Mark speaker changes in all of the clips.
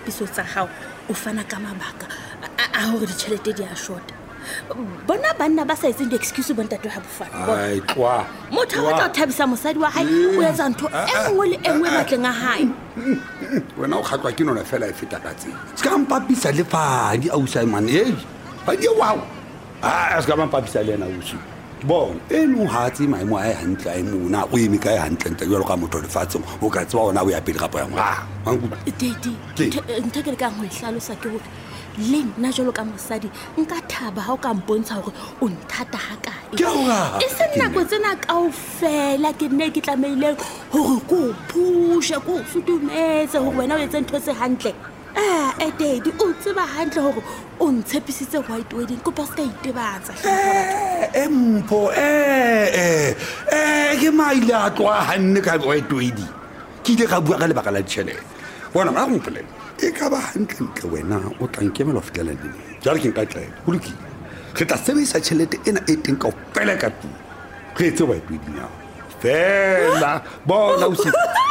Speaker 1: dipapiso tsa hao o fana ka mabaka a hore ditjhelete di a shota. Bona banna ba sa etseng di-excuse bontate ha bofana.
Speaker 2: Ai twa.
Speaker 1: Motho o tla thabisa mosadi wa hae o etsa ntho e nngwe le e nngwe matleng a hae.
Speaker 2: Wena o khatlwa ke nona fela e feta ka tsela. Ska mpapisa le fadi ausa man ba di wow. Ska mpapisa le na usu. Bon, eno hatsi maimo a hantle a mona o eme ka hantle ntle jalo ka motho le fatseng o ka tswa ona o ya pele gapo ya mra.
Speaker 1: Daddy, ntake le ka go ihlalosa ke hore le nna jalo ka mosadi nka thaba ha o ka mpontsha hore o nthata ha kae. E se nako tsena kaofela ke nne ke tlameile hore ko pushe ko futumetse hore wena o etse ntho se hantle. Daddy o tseba hantle hore o ntshepisitse white wedding ko pa ska itebatsa.
Speaker 2: Empo ke maila twa hanne ka white wedding. Ke ile ka bua ka le bakala ditšhelete. Bona ba go mpolele e ka ba hantle wena o tla nkemela of tlela le jalo ke nka tlela go lokile re tla sebedisa tšhelete ena e teng ka fela ka tu re etse white wedding ya fela bona o se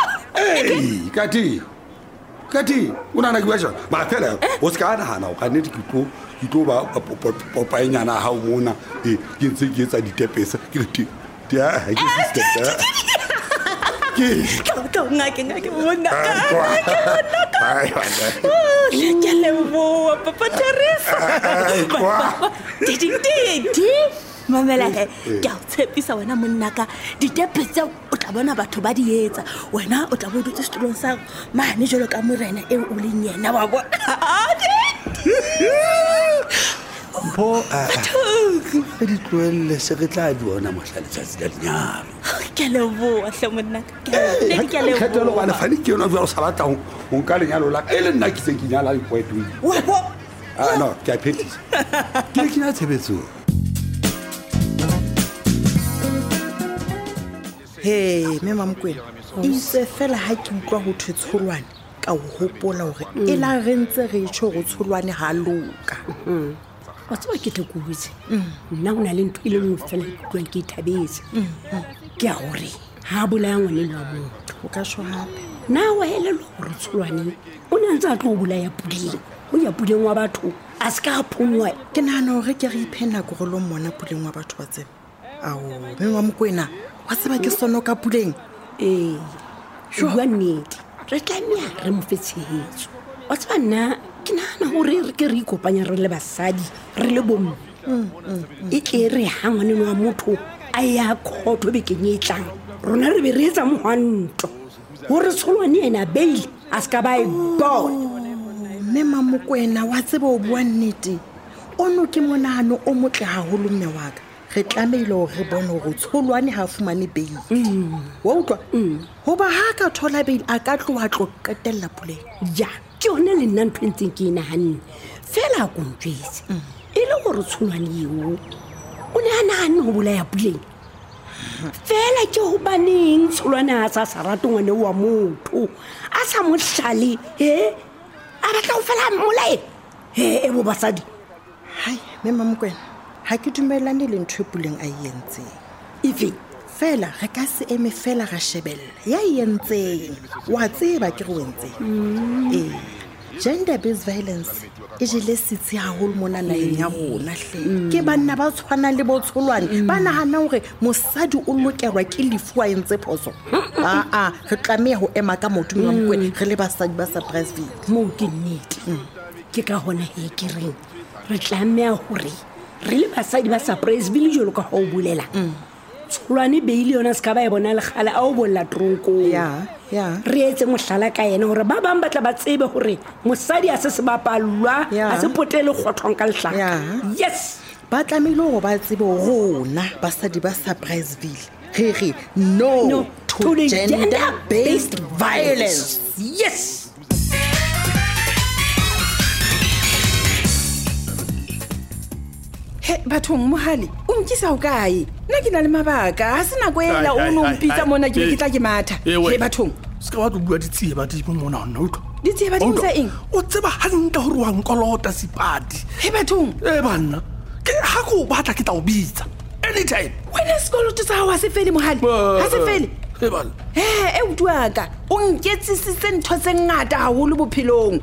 Speaker 2: Kati, una na kiwasha. Ma fela, o ska na hana o ka nne ke tlo ba popanyana ha o mona ke ntse ke etsa ditepesa ke ti dia ha ke sister.
Speaker 1: Ka ngake bona. Ai wala. Ke lebo papa Teresa. Di. Mamela ke a tshepisa wena monna ka ditepesa o tla bona batho ba di etsa wena o tla bo dutse setulong sa mane jolo ka morena e o leng yena wa bona
Speaker 2: bo di tloelle se re tla di bona mohlale tsatsi la dinyalo
Speaker 1: ke lebo hle monna ke lebo
Speaker 2: ke tlo bana fani ke yona jwa sa batla ho nka lenyalo la e le nna ke se ke nyala le poetry no ke a phethisa ke na tshebetso.
Speaker 3: Hey, mema Mokwena. Itse fela ha ke utlwa ho thwe tsholwane ka o hopola hore e la rentse re tsho go tsholwane ha loka.
Speaker 4: Wa tswa ke te kutse. Nna una le ntho ile mo fela ke ke thabetse. Ke a hore ha bolaya ngwane le wa motho
Speaker 3: O ka sho hape.
Speaker 4: Na wa hele lo hore tsholwane o ne ntse a tlo bolaya puleng. O ya puleng wa batho a ska phunwa.
Speaker 3: Ke nahana hore ke re iphena go lo mona puleng wa batho ba tsena. Ao, mema Mokwena. Wa tseba ke sono ka puleng
Speaker 4: bua nnete re tlamea re mo fetshehetso wa tseba nna ke nahana hore re ke re ikopanya re le basadi re le bomme e tle re ha ngwane wa motho a ya khotho be ke nyetlang rona re be re etsa mohwanto hore tsholwane ena beile a ska ba e bona.
Speaker 3: Mema Mokwena wa tseba o bua nnete ono ke monahano o motle haholo mme wa ka re tlameile re bone hore tsholwane ha fumane beile wa utlwa hoba ha ka thola beile a ka tloha tlo qetella puleng
Speaker 4: ja ke yona le nna ntho ntseng ke inahanne fela go ntjwetse e le gore tsholwane eo o ne a nahanne ho bolaya puleng fela ke ho baneng tsholwane a sa rate ngwane wa motho a sa mo hlale a batla ho fela molae e bo basadi
Speaker 3: hai mema Mokwena ha ke dumelane le ntho puleng a yentseng
Speaker 4: ife
Speaker 3: fela re ka se eme fela ga shebella ya yentseng wa tseba ke go wentseng gender based violence e jele sitse haholo mona naeng ya rona hle ke banna ba tshwana le bo tsholwane ba nahana hore mosadi o lokelwa ke lefu a entse phoso re tlameha ho ema ka motho wa Mokwena re le basadi ba Surpriseville
Speaker 4: mo ke nnete ke ka hona he ke reng re tlameha hore re le basadi ba Surpriseville jolo ka ho bulela tsholwane beile yona ska ba e bona le gale a o bolla tronko
Speaker 3: ya
Speaker 4: re etse mohlala ka yena hore ba bang batla ba tsebe hore mosadi a se bapalwa a se potele kgothong ka lehlaka yes
Speaker 3: ba tlamile go ba tsebe rona basadi ba Surpriseville re no to gender based violence
Speaker 4: yes.
Speaker 5: He bathong mohale o nkisa ho kae nna ke na le mabaka ha sena go ela o no mpitsa mona ke tla ke matha he bathong
Speaker 6: ska wa bua ditsie ba di mona no utlo
Speaker 5: ditsie ba di ntse eng
Speaker 6: o tseba hantle hore wa nkolota sipadi
Speaker 5: he bathong
Speaker 6: banna ke ha go batla ke tla o bitsa anytime
Speaker 5: wena sekoloto sa ha se fele mohale ha se fele
Speaker 6: he bana
Speaker 5: e utlwaka o nketsisitse ntho tse ngata haholo bophelong